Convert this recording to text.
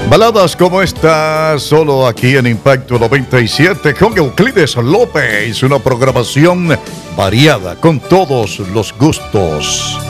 Baladas como esta, solo aquí en Impacto 97 con Euclides López. Una programación variada con todos los gustos.